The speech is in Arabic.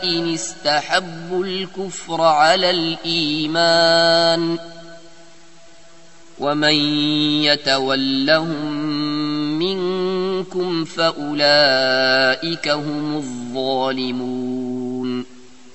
إن استحبوا الكفر على الإيمان ومن يتولهم منكم فأولئك هم الظالمون